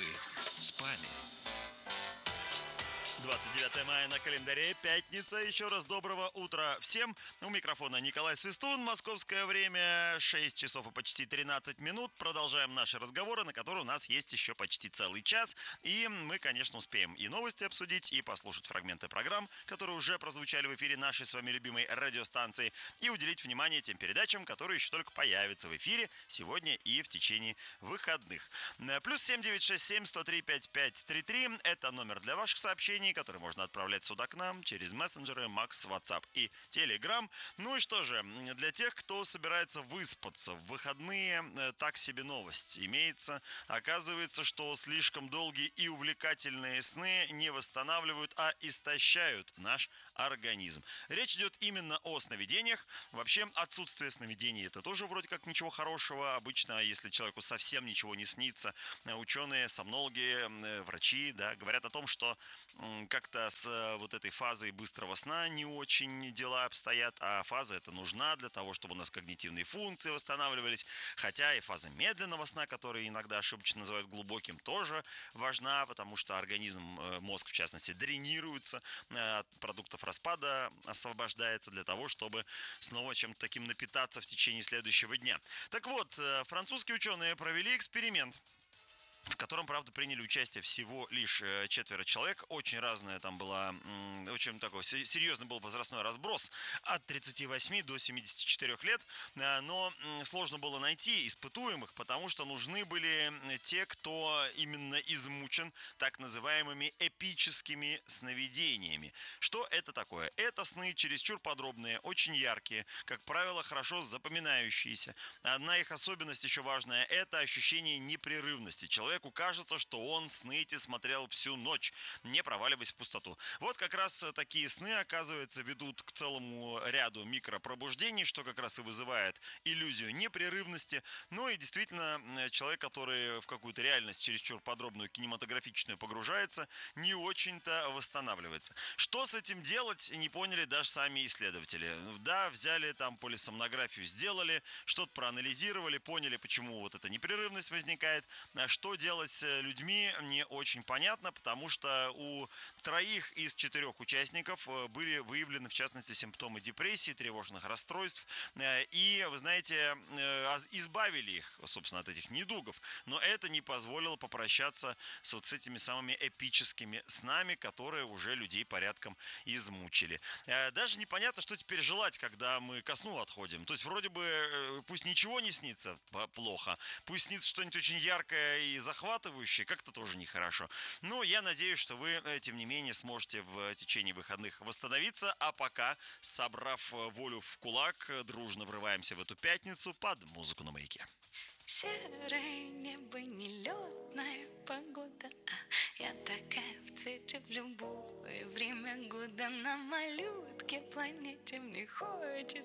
вы спали? 29 мая на календаре, пятница. Еще раз доброго утра всем. У микрофона Николай Свистун. Московское время 6 часов и почти 13 минут. Продолжаем наши разговоры, на которые у нас есть еще почти целый час. И мы, конечно, успеем и новости обсудить, и послушать фрагменты программ, которые уже прозвучали в эфире нашей с вами любимой радиостанции, и уделить внимание тем передачам, которые еще только появятся в эфире сегодня и в течение выходных. Плюс 7967 103 5533. Это номер для ваших сообщений, которые можно отправлять сюда к нам через мессенджеры Макс, WhatsApp и Telegram. Ну и что же, для тех, кто собирается выспаться в выходные, так себе новость имеется. Оказывается, что слишком долгие и увлекательные сны не восстанавливают, а истощают наш организм. Речь идет именно о сновидениях. Вообще, отсутствие сновидений — это тоже вроде как ничего хорошего. Обычно, если человеку совсем ничего не снится, ученые, сомнологи, врачи, да, говорят о том, что как-то с вот этой фазой быстрого сна не очень дела обстоят, а фаза эта нужна для того, чтобы у нас когнитивные функции восстанавливались, хотя и фаза медленного сна, который иногда ошибочно называют глубоким, тоже важна, потому что организм, мозг в частности, дренируется, от продуктов распада освобождается для того, чтобы снова чем-то таким напитаться в течение следующего дня. Так вот, французские ученые провели эксперимент, в котором, правда, приняли участие всего лишь 4 человек. Очень разное там было, очень такой серьезный был возрастной разброс от 38 до 74 лет. Но сложно было найти испытуемых, потому что нужны были те, кто именно измучен так называемыми эпическими сновидениями. Что это такое? Это сны чересчур подробные, очень яркие, как правило, хорошо запоминающиеся. Одна их особенность еще важная — это ощущение непрерывности. Человеку кажется, что он сны эти смотрел всю ночь, не проваливаясь в пустоту. Вот как раз такие сны, оказывается, ведут к целому ряду микропробуждений, что как раз и вызывает иллюзию непрерывности. Ну и действительно, человек, который в какую-то реальность чересчур подробную, кинематографичную погружается, не очень-то восстанавливается. Что с этим делать, не поняли даже сами исследователи. Да, взяли там полисомнографию, сделали, что-то проанализировали, поняли, почему вот эта непрерывность возникает. Что делать с людьми, не очень понятно, потому что у 3 из 4 участников были выявлены, в частности, симптомы депрессии, тревожных расстройств, и, вы знаете, избавили их, собственно, от этих недугов, но это не позволило попрощаться с вот с этими самыми эпическими снами, которые уже людей порядком измучили. Даже непонятно, что теперь желать, когда мы ко сну отходим. То есть вроде бы пусть ничего не снится плохо, пусть снится что-нибудь очень яркое и захватывающее, как-то тоже нехорошо. Но я надеюсь, что вы, тем не менее, сможете в течение выходных восстановиться. А пока, собрав волю в кулак, дружно врываемся в эту пятницу под музыку на Маяке. Серое небо, нелетная погода, я такая в цвете в любое время года. На малютке планете мне хочется